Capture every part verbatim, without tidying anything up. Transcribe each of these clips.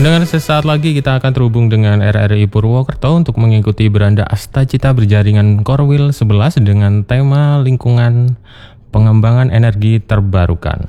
Pendengar, sesaat lagi kita akan terhubung dengan R R I Purwokerto untuk mengikuti beranda Astacita berjaringan Korwil sebelas dengan tema lingkungan pengembangan energi terbarukan.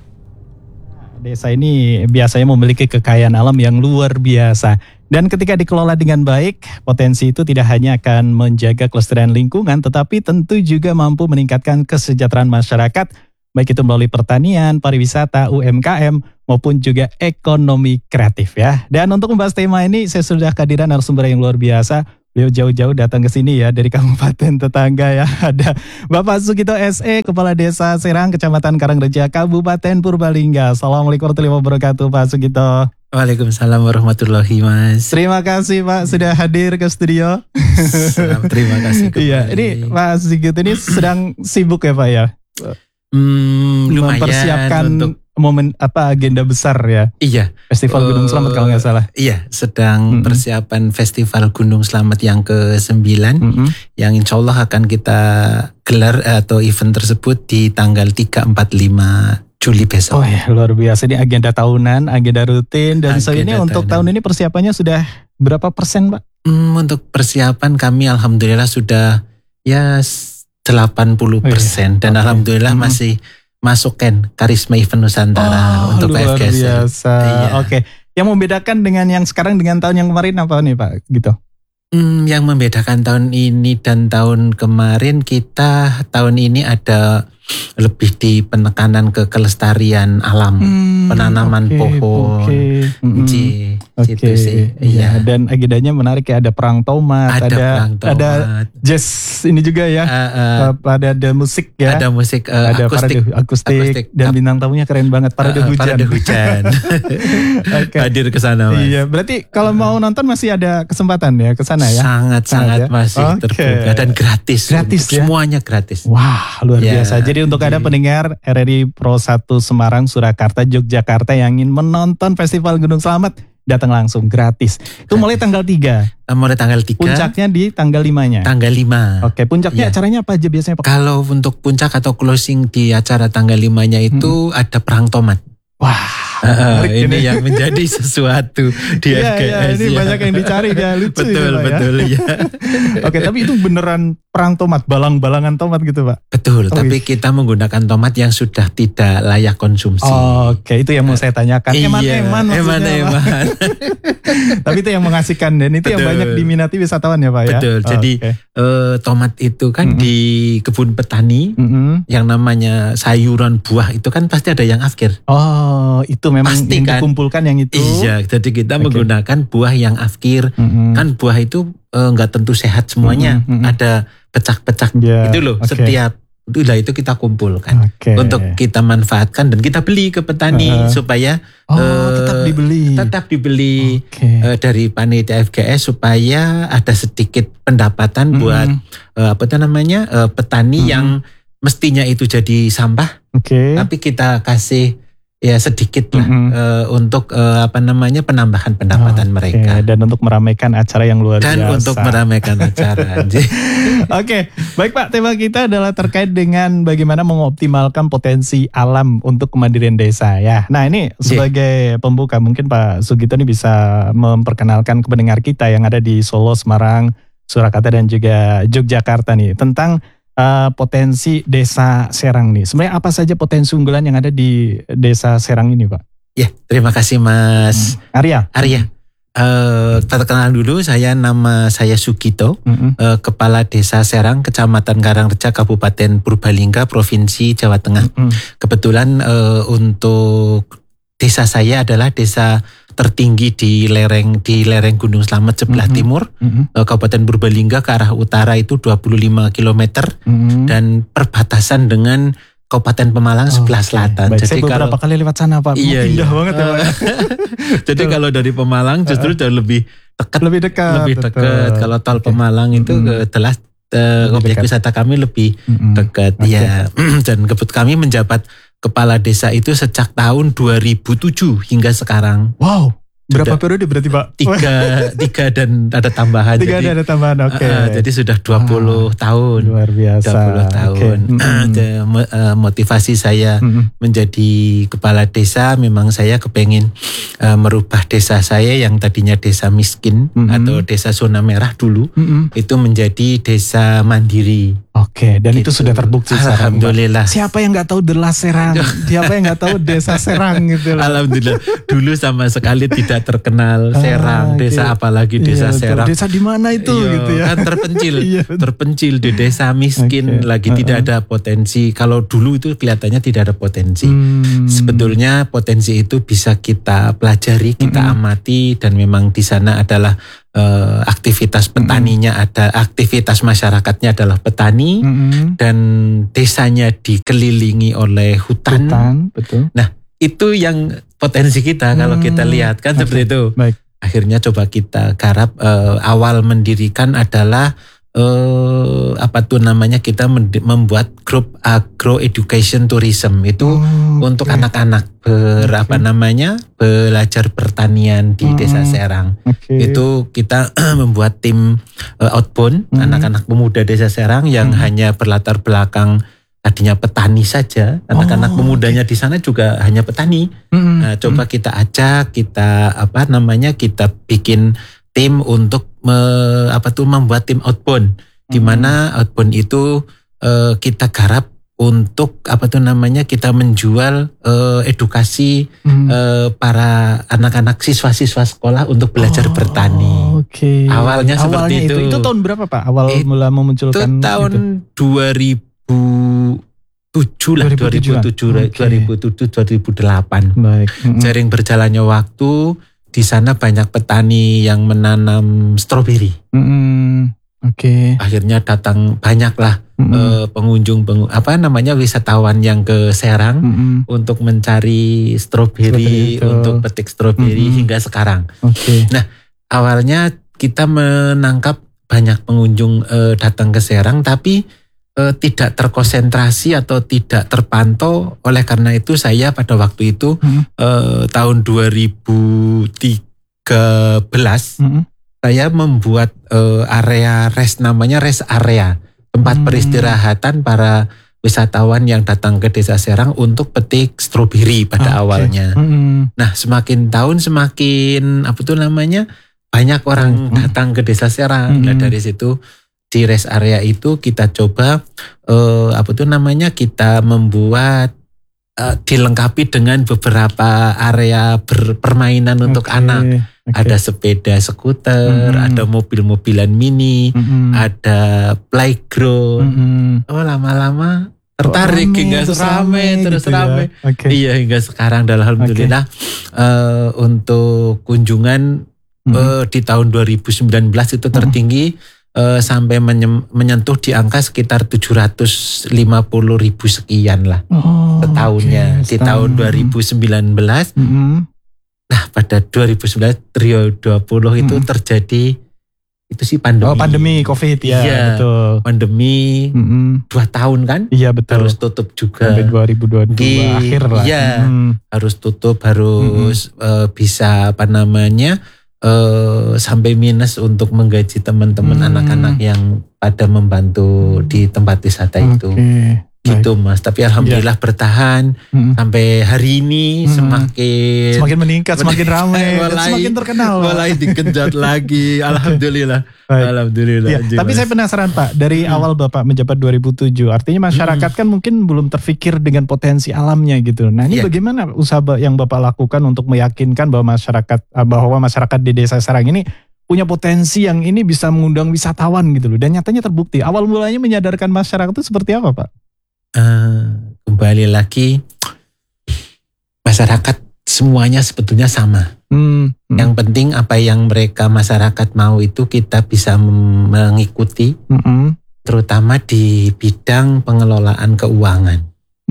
Desa ini biasanya memiliki kekayaan alam yang luar biasa. Dan ketika dikelola dengan baik, potensi itu tidak hanya akan menjaga kelestarian lingkungan, tetapi tentu juga mampu meningkatkan kesejahteraan masyarakat, baik itu melalui pertanian, pariwisata, U M K M, maupun juga ekonomi kreatif ya. Dan untuk membahas tema ini, saya sudah kehadiran narasumber yang luar biasa. Beliau jauh-jauh datang ke sini ya, dari kabupaten tetangga ya. Ada Bapak Sugito S E, Kepala Desa Serang, Kecamatan Karangreja, Kabupaten Purbalingga. Assalamualaikum warahmatullahi wabarakatuh, Pak Sugito. Waalaikumsalam warahmatullahi mas. Terima kasih Pak sudah hadir ke studio. Salam, terima kasih kembali. Iya, ini Pak Sugito ini sedang sibuk ya Pak ya? Hmm, lumayan mempersiapkan untuk momen apa agenda besar ya. Iya. Festival Gunung Slamet kalau nggak salah. Iya, sedang Mm-mm. persiapan Festival Gunung Slamet yang ke sembilan, Mm-mm. yang insya Allah akan kita gelar atau event tersebut di tanggal tiga, empat, lima Juli besok. Oh ya, luar biasa, ini agenda tahunan, agenda rutin, dan so ini Agenda untuk tahunan. tahun ini persiapannya sudah berapa persen Pak? Hmm, untuk persiapan kami alhamdulillah sudah ya delapan puluh persen dan Oke. alhamdulillah Mm-mm. masih masuk kan Karisma Event Nusantara Oh, untuk luar F G S. biasa. Iya. Oke, yang membedakan dengan yang sekarang dengan tahun yang kemarin apa nih Pak? Gitu. Hmm, yang membedakan tahun ini dan tahun kemarin, kita tahun ini ada lebih di penekanan ke kelestarian alam, Hmm, penanaman oke, pohon, oke. Mm-mm. Ci, Oke, gitu sih. iya. Iya. Dan agendanya menarik ya, ada perang tomat, Ada ada perang tomat. ada jazz ini juga ya, Uh, uh, ada ada musik ya, ada musik uh, ada akustik, parade akustik, akustik. dan Ap- bintang tamunya keren banget, parade uh, uh, hujan. parade hujan. Oke. Hadir ke sana mas. Iya, berarti kalau mau nonton masih ada kesempatan ya ke sana ya. Sangat sangat ya? masih Oke. terbuka dan gratis. Gratis Untuk ya? Semuanya gratis. Wah, luar Ya, biasa. Jadi untuk Anda jadi- pendengar R R I Pro satu Semarang, Surakarta, Yogyakarta yang ingin menonton Festival Gunung Slamet, datang langsung gratis. Itu mulai tanggal tiga. Uh, mulai tanggal tiga, Puncaknya di tanggal limanya. tanggal lima. Oke, puncaknya Iya. acaranya apa aja biasanya Pak? Kalau untuk puncak atau closing di acara tanggal limanya itu ada perang tomat. Wah, Uh, menarik ini yang menjadi sesuatu di Iya, F G S. iya, ini ya. banyak yang dicari ya, lucu Betul, ya, Pak, ya. betul ya. Oke, tapi itu beneran perang tomat, balang-balangan tomat gitu Pak? Betul, Oh, tapi iya. kita menggunakan tomat yang sudah tidak layak konsumsi. Oke, itu yang mau saya tanyakan. Eman-eman Iya, maksudnya, Pak. eman-eman. Tapi itu yang mengasihkan dan itu yang Betul. banyak diminati wisatawan ya Pak ya? Betul, jadi Oke. eh, tomat itu kan Mm-mm. di kebun petani, Mm-mm. yang namanya sayuran buah itu kan pasti ada yang afkir. Oh, itu memang Pasti yang kan? dikumpulkan yang itu. Iya, jadi kita Oke. menggunakan buah yang afkir. Mm-mm. Kan buah itu eh, nggak tentu sehat semuanya, Mm-mm, mm-mm. ada pecak-pecak Ya, itu loh. oke. Setiap itulah itu kita kumpulkan Oke. untuk kita manfaatkan dan kita beli ke petani Uh-uh. supaya Oh, eh, tetap dibeli. tetap dibeli Oke. eh, dari panitia F G S supaya ada sedikit pendapatan Mm-mm. buat eh, apa itu namanya eh, petani Mm-mm. yang mestinya itu jadi sampah, Oke. tapi kita kasih ya sedikit lah Mm-mm. eh, untuk eh, apa namanya penambahan pendapatan Oke, mereka dan untuk meramaikan acara yang luar dan biasa. untuk meramaikan acara. Oke, baik Pak, tema kita adalah terkait dengan bagaimana mengoptimalkan potensi alam untuk kemandirian desa ya. Nah ini sebagai pembuka mungkin Pak Sugito ini bisa memperkenalkan ke pendengar kita yang ada di Solo, Semarang, Surakarta dan juga Yogyakarta nih tentang uh, potensi desa Serang nih. Sebenarnya apa saja potensi unggulan yang ada di desa Serang ini Pak? Ya, terima kasih Mas Arya. Arya. Eh, perkenalan dulu, saya nama saya Sugito, Mm-mm. eh, Kepala Desa Serang, Kecamatan Karangreja, Kabupaten Purbalingga, Provinsi Jawa Tengah. Mm-mm. Kebetulan eh, untuk desa saya adalah desa tertinggi di lereng di lereng Gunung Slamet sebelah Mhm. timur, Mm-mm. eh, Kabupaten Purbalingga ke arah utara itu dua puluh lima kilometer Mm-mm. dan perbatasan dengan Kabupaten Pemalang sebelah Oke. selatan. Baik, Jadi saya beberapa kalau kali lewat sana Pak. Iya, Indah iya. banget ya Pak. jadi kalau dari Pemalang justru jauh lebih dekat, Lebih dekat. lebih betul. dekat. Kalau tol Oke. Pemalang itu Mm-mm. eh, adalah eh, Lebih objek dekat. wisata kami lebih Mm-mm. dekat. Oke. Ya, dan kebut kami menjabat kepala desa itu sejak tahun dua ribu tujuh hingga sekarang. Wow, Berapa periode berarti Pak? Tiga, tiga dan ada tambahan. Tiga jadi, dan ada tambahan, oke. Okay. Uh, jadi sudah dua puluh ah, tahun. Luar biasa. dua puluh tahun. Okay. Mm-hmm. Motivasi saya mm-hmm. menjadi kepala desa, memang saya kepengen uh, merubah desa saya yang tadinya desa miskin mm-hmm. atau desa zona merah dulu, mm-hmm. itu menjadi desa mandiri. Oke, okay. Dan gitu. Itu sudah terbukti sekarang. Alhamdulillah. Mbak. Siapa yang nggak tahu Delas Serang? Siapa yang nggak tahu desa Serang gitu loh. Alhamdulillah. Dulu sama sekali tidak terkenal Serang, ah, desa okay. apalagi desa iya, Serang. Desa di mana itu Iyo, gitu ya? Kan terpencil, terpencil di desa miskin, okay. lagi uh-uh. tidak ada potensi. Kalau dulu itu kelihatannya tidak ada potensi. Hmm. Sebetulnya potensi itu bisa kita pelajari, kita hmm. amati, dan memang di sana adalah uh, aktivitas petaninya, hmm. ada aktivitas masyarakatnya adalah petani, hmm. dan desanya dikelilingi oleh hutan. Hutan, betul. Nah, itu yang potensi kita kalau hmm. kita lihat kan okay. seperti itu. Baik. Akhirnya coba kita garap, uh, awal mendirikan adalah uh, apa tuh namanya, kita membuat grup agro education tourism itu oh, untuk okay. anak-anak ber okay. apa namanya belajar pertanian di hmm. desa Serang. Okay. Itu kita membuat tim uh, outbound hmm. anak-anak pemuda desa Serang yang hmm. hanya berlatar belakang tadinya petani saja, anak-anak oh, pemudanya okay. di sana juga hanya petani. Mm-hmm. Nah, coba kita ajak, kita apa namanya, kita bikin tim untuk me, apa tuh membuat tim outbound, mm-hmm. di mana outbound itu uh, kita garap untuk apa tuh namanya, kita menjual uh, edukasi mm-hmm. uh, para anak-anak siswa-siswa sekolah untuk belajar oh, bertani. Okay. Awalnya, Awalnya seperti itu. itu. Itu tahun berapa Pak? Awal It, mula memunculkan itu tahun itu? dua ribu tujuh lah, dua ribu tujuh, okay. dua ribu tujuh, dua ribu delapan. Baik. Mm-hmm. Sering berjalannya waktu, di sana banyak petani yang menanam stroberi. Mm-hmm. Oke. Okay. Akhirnya datang banyaklah mm-hmm. uh, pengunjung, pengu, apa namanya wisatawan yang ke Serang mm-hmm. untuk mencari stroberi, untuk petik stroberi mm-hmm. hingga sekarang. Oke. Okay. Nah, awalnya kita menangkap banyak pengunjung uh, datang ke Serang, tapi Uh, tidak terkonsentrasi atau tidak terpantau. Oleh karena itu saya pada waktu itu hmm. uh, tahun dua ribu tiga belas hmm. saya membuat uh, area rest, namanya rest area, tempat hmm. peristirahatan para wisatawan yang datang ke desa Serang untuk petik stroberi pada okay. awalnya. Hmm. Nah, semakin tahun semakin apa tuh namanya banyak orang hmm. datang ke desa Serang. Hmm. Nah, dari situ di rest area itu kita coba uh, apa tuh namanya kita membuat uh, dilengkapi dengan beberapa area berpermainan okay. untuk anak. Okay. Ada sepeda skuter, mm-hmm. ada mobil-mobilan mini, mm-hmm. ada playground. Mm-hmm. Oh, lama-lama tertarik oh, hingga terus rame, terus gitu rame. Ya? Okay. Iya, hingga sekarang alhamdulillah okay. uh, untuk kunjungan mm-hmm. uh, di tahun dua ribu sembilan belas itu tertinggi. Mm-hmm. Uh, sampai menyentuh di angka sekitar tujuh ratus lima puluh ribu sekian lah oh, setahunnya okay. Di tahun dua ribu sembilan belas. Mm-hmm. Nah, pada dua ribu sembilan belas trio dua puluh itu mm-hmm. terjadi itu sih pandemi. Oh, pandemi Covid ya, iya, betul. Pandemi mm-hmm. dua tahun kan? Iya, betul. Harus tutup juga. Sampai dua ribu dua puluh dua G- akhir lah. Iya, mm-hmm. harus tutup, harus mm-hmm. uh, bisa apa namanya? Uh, sampai minus untuk menggaji teman-teman hmm. anak-anak yang pada membantu di tempat wisata okay. itu. Gitu Mas, tapi alhamdulillah yeah. bertahan hmm. sampai hari ini hmm. semakin semakin meningkat, semakin ramai, mulai, semakin terkenal. Mulai dikejar lagi, alhamdulillah. Baik. Alhamdulillah. Ya, tapi saya penasaran Pak, dari hmm. awal Bapak menjabat dua ribu tujuh, artinya masyarakat hmm. kan mungkin belum terfikir dengan potensi alamnya gitu. Nah, ini yeah. bagaimana usaha yang Bapak lakukan untuk meyakinkan bahwa masyarakat bahwa masyarakat di desa Serang ini punya potensi yang ini bisa mengundang wisatawan gitu loh, dan nyatanya terbukti. Awal mulanya menyadarkan masyarakat itu seperti apa Pak? Uh, kembali lagi, masyarakat semuanya sebetulnya sama. Hmm, hmm. Yang penting apa yang mereka masyarakat mau itu kita bisa mengikuti, hmm. terutama di bidang pengelolaan keuangan.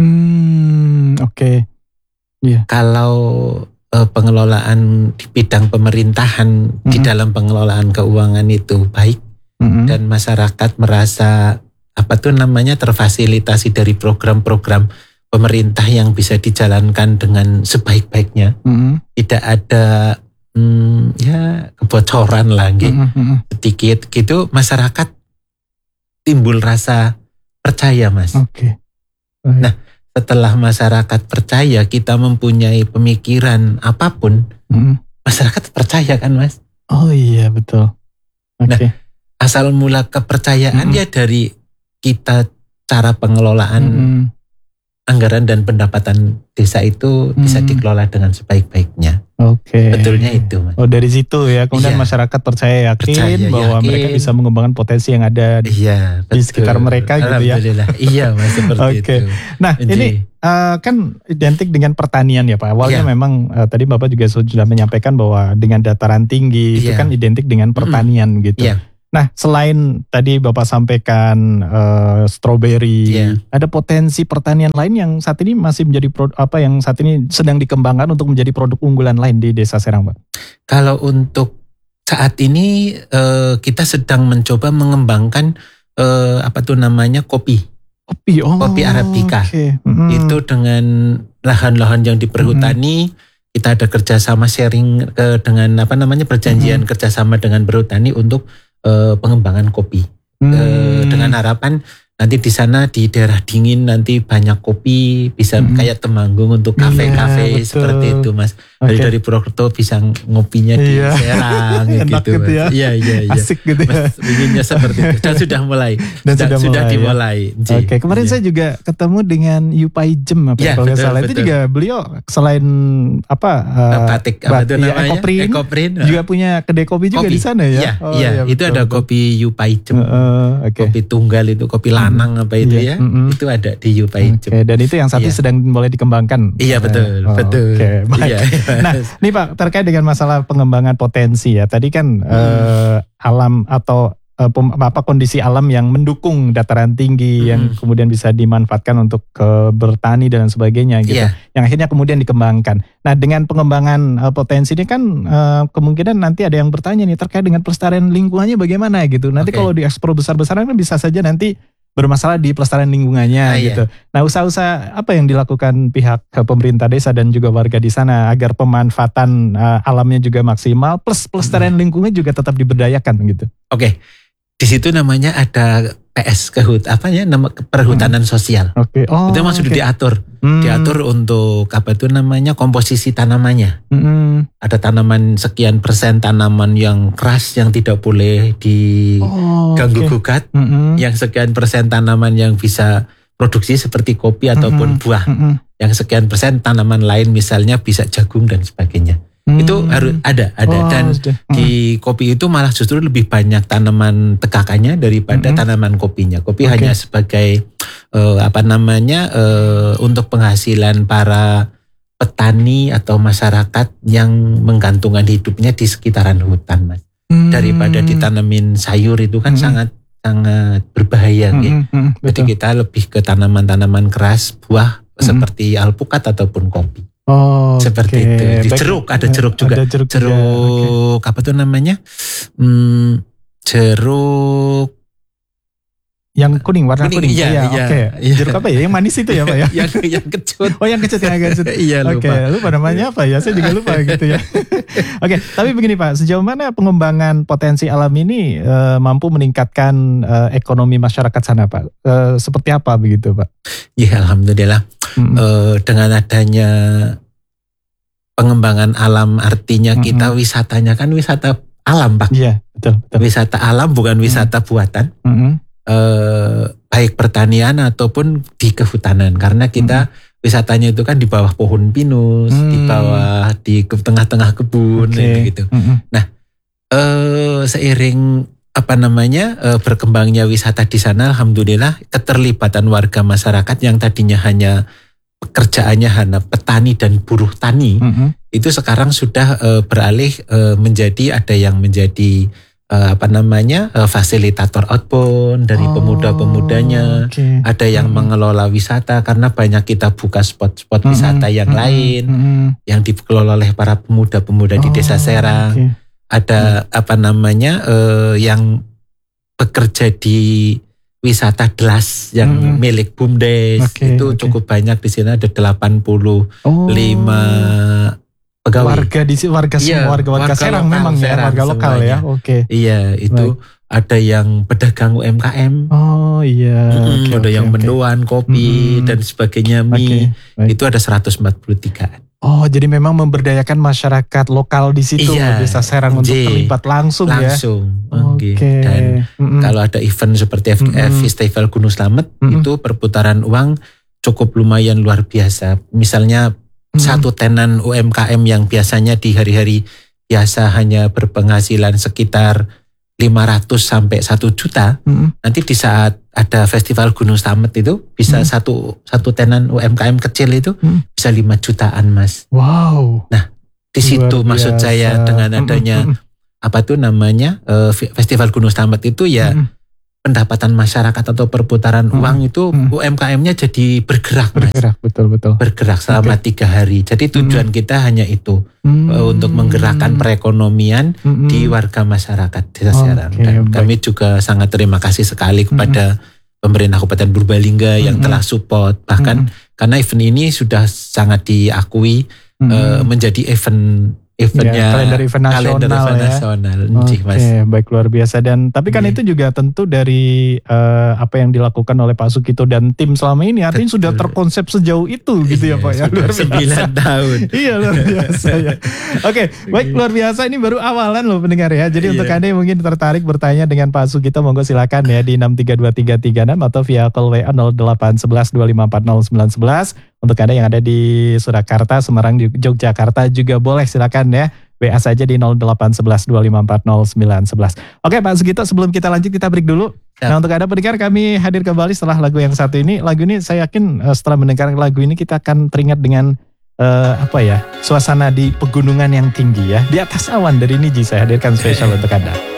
Hmm, Oke. Okay. Yeah. Kalau uh, pengelolaan di bidang pemerintahan hmm. di dalam pengelolaan keuangan itu baik hmm. dan masyarakat merasa apa tuh namanya terfasilitasi dari program-program pemerintah yang bisa dijalankan dengan sebaik-baiknya. Mm-hmm. Tidak ada hmm, ya kebocoran lagi Mm-mm. sedikit gitu, masyarakat timbul rasa percaya, Mas. Oke. Nah, setelah masyarakat percaya, kita mempunyai pemikiran apapun, Mm-mm. masyarakat percaya kan, Mas? Oh iya betul. Oke. Nah, asal mula kepercayaan Mm-mm. ya dari kita cara pengelolaan Mm-mm. anggaran dan pendapatan desa itu bisa Hmm. dikelola dengan sebaik-baiknya. Oke. Betulnya itu, Mas. Oh dari situ ya, kemudian Iya. masyarakat percaya yakin Percaya, bahwa yakin. mereka bisa mengembangkan potensi yang ada. Iya, Di sekitar mereka gitu ya. Alhamdulillah. Iya, Mas, seperti Oke. itu. Nah Jadi, ini uh, kan identik dengan pertanian ya Pak. Awalnya Iya. memang uh, tadi Bapak juga sudah menyampaikan bahwa dengan dataran tinggi itu Iya. kan identik dengan pertanian gitu. Iya. Nah selain tadi Bapak sampaikan uh, stroberi, Iya. ada potensi pertanian lain yang saat ini masih menjadi produk apa yang saat ini sedang dikembangkan untuk menjadi produk unggulan lain di Desa Serang, Pak? kalau untuk saat ini eh, kita sedang mencoba mengembangkan eh, apa tuh namanya kopi. Kopi, oh, Kopi Arabica. Oke. Mm-mm. Itu dengan lahan-lahan yang diperhutani, kita ada kerjasama sharing ke dengan apa namanya perjanjian kerjasama dengan berhutani untuk eh, pengembangan kopi. Eh, Hmm. dengan harapan nanti di sana di daerah dingin nanti banyak kopi, bisa Mm-mm. kayak Temanggung untuk Iya, kafe-kafe betul. seperti itu, Mas. Oke. Dari dari Purwokerto bisa ngopinya di Iya. Serang Enak gitu, gitu Mas. ya. Iya iya iya. Asik gitu ya. Mas inginnya seperti itu dan sudah mulai. Dan sudah, sudah mulai, ya. dimulai. Ji. Oke, kemarin Iya. saya juga ketemu dengan Yupai Jem apa Iya, kalau nggak betul, salah. Itu betul. juga beliau selain apa uh, batik apa bat- itu iya, namanya? Ekoprint, Ekoprint. juga punya kedai kopi juga Kopi. di sana ya. Iya, Oh, iya. Itu betul, ada betul. kopi Yupai Jem. Heeh, oke. Kopi tunggal itu, kopi lanang apa itu Iya, ya. mm-mm. Itu ada di Yupai Oke, Jem. dan itu yang saat ini Iya. sedang mulai dikembangkan. Iya betul, Oh, betul. Oke, baik. Iya. Nah, nih Pak, terkait dengan masalah pengembangan potensi ya. Tadi kan Hmm. eh, alam atau eh, pem- apa kondisi alam yang mendukung dataran tinggi Hmm. yang kemudian bisa dimanfaatkan untuk eh, bertani dan sebagainya gitu. Iya. Yang akhirnya kemudian dikembangkan. Nah, dengan pengembangan eh, potensi ini kan eh, kemungkinan nanti ada yang bertanya nih terkait dengan pelestarian lingkungannya bagaimana gitu. Nanti Oke. kalau diekspor besar-besaran kan bisa saja nanti bermasalah di pelestarian lingkungannya Ah, iya. gitu. Nah, usaha-usaha apa yang dilakukan pihak eh, pemerintah desa dan juga warga di sana agar pemanfaatan eh, alamnya juga maksimal plus pelestarian lingkungan juga tetap diberdayakan gitu. Oke. Di situ namanya ada P S kehut apa ya nama perhutanan sosial. Oke. Oh. Itu masuk oke. diatur. Hmm. Diatur untuk apa itu namanya komposisi tanamannya. Hmm. Ada tanaman sekian persen tanaman yang keras yang tidak boleh diganggu Oh, oke. gugat, Mm-mm. yang sekian persen tanaman yang bisa produksi seperti kopi ataupun Mhm. buah, Mm-mm. yang sekian persen tanaman lain misalnya bisa jagung dan sebagainya. Itu Hmm. harus ada, ada Oh, dan sudah. di kopi itu malah justru lebih banyak tanaman tekakannya daripada Mhm. tanaman kopinya. Kopi Oke. hanya sebagai eh, apa namanya eh, untuk penghasilan para petani atau masyarakat yang menggantungkan hidupnya di sekitaran hutan, Mas. Hmm. Daripada ditanamin sayur itu kan Mhm. sangat sangat berbahaya, Mm-mm, nggih. mm-mm, Jadi betul. kita lebih ke tanaman-tanaman keras, buah Mhm. seperti alpukat ataupun kopi. Oh, Seperti oke. itu. Di Baik. jeruk, ada jeruk juga. Ada jeruk, juga. Oke. Jeruk apa tuh namanya? Hmm, jeruk Yang kuning, warna Kuning, kuning. iya, Iya, iya, oke. iya. Jeruk apa ya? Yang manis itu ya, Pak ya? yang yang kecut. Oh, yang kecut, yang agak kecut. Iya, Oke, lupa. lupa namanya apa ya? Saya juga lupa gitu ya. Oke, tapi begini Pak, sejauh mana pengembangan potensi alam ini eh, mampu meningkatkan eh, ekonomi masyarakat sana, Pak? Eh, seperti apa begitu, Pak? Ya alhamdulillah. Mm-mm. Eh, dengan adanya pengembangan alam artinya Mm-mm. kita wisatanya kan wisata alam, Pak. Iya, betul, betul. Wisata alam bukan wisata buatan. Mm-mm. Eh, baik pertanian ataupun di kehutanan, karena kita wisatanya itu kan di bawah pohon pinus, di Hmm. bawah di ke- tengah-tengah kebun Oke. gitu. Mm-mm. Eh, seiring apa namanya eh, berkembangnya wisata di sana, alhamdulillah keterlibatan warga masyarakat yang tadinya hanya pekerjaannya hanya petani dan buruh tani, Mm-mm. itu sekarang sudah eh, beralih eh, menjadi ada yang menjadi eh, apa namanya eh, fasilitator outbound dari Oh, pemuda-pemudanya. oke. Ada yang Mm-mm. mengelola wisata karena banyak kita buka spot-spot Mm-mm. wisata yang Mm-mm. lain Mm-mm. yang dikelola oleh para pemuda-pemuda di Desa Oh, Serang. oke. Ada apa namanya eh, yang bekerja di wisata Delas yang Mm-mm. milik BUMDes. Oke, Itu oke. cukup banyak di sini, ada delapan puluh lima Oh. pegawai. Warga di sini, warga Iya, semua, warga warga warga Serang lokal memang ya, Serang warga lokal semuanya. ya. Oke. Iya, itu ada yang pedagang U M K M. Oh iya. Mm, Oke, ada oke, yang oke. mendoan, kopi Mm-mm. dan sebagainya, Oke, mie. baik. Itu ada seratus empat puluh tiga. Oh, jadi memang memberdayakan masyarakat lokal di situ, Iya, Desa Serang untuk J. terlibat langsung, ya. Langsung. Oke. Oke. Dan Mm-mm. kalau ada event seperti F- Mm-mm. Festival Gunung Slamet, Mm-mm. itu perputaran uang cukup lumayan luar biasa. Misalnya Mm-mm. satu tenan U M K M yang biasanya di hari-hari biasa hanya berpenghasilan sekitar lima ratus sampai satu juta, Mm-mm. nanti di saat ada festival Gunung Slamet itu bisa Hmm. satu satu tenan U M K M kecil itu Hmm. bisa lima jutaan, Mas. Wow. Di situ Luar maksud biasa. saya dengan Mm-mm, adanya mm-mm, apa tuh namanya eh, fe- festival Gunung Slamet itu ya mm-mm. pendapatan masyarakat atau perputaran Hmm. uang itu Hmm. U M K M-nya jadi bergerak, Mas. Bergerak, betul-betul. Bergerak selama tiga hari. Jadi tujuan kita hanya itu Hmm. eh, untuk menggerakkan perekonomian Mm-mm. di warga masyarakat Desa Oke, Serang. Dan baik. kami juga sangat terima kasih sekali kepada pemerintah Kabupaten Purbalingga yang Mm-mm. telah support. Bahkan karena event ini sudah sangat diakui Mm-mm. eh, menjadi event eventnya Ya, kalender event kalender nasional event ya. nasional. Oke, Cih, Mas. baik, luar biasa. Dan tapi kan Iya. itu juga tentu dari eh, apa yang dilakukan oleh Pak Sukito dan tim selama ini, artinya Betul. sudah terkonsep sejauh itu gitu ya Iya, Pak ya. sudah Luar biasa. sembilan tahun. Iya, luar biasa ya. Oke, baik, luar biasa, ini baru awalan loh pendengar ya. Jadi Iya. untuk Anda yang mungkin tertarik bertanya dengan Pak Sukito, monggo silakan ya di enam tiga dua tiga tiga enam atau via call W A nol delapan satu satu dua lima empat nol sembilan satu satu. Untuk Anda yang ada di Surakarta, Semarang, Yogyakarta juga boleh, silakan ya. W A saja di nol delapan satu satu dua lima empat nol sembilan satu satu. Oke Pak Sugito, sebelum kita lanjut kita break dulu. Siap. Nah, untuk Anda pendengar, kami hadir kembali setelah lagu yang satu ini. Lagu ini saya yakin eh, setelah mendengar lagu ini kita akan teringat dengan eh, apa ya, suasana di pegunungan yang tinggi ya. Di atas awan dari Niji saya hadirkan spesial untuk Anda.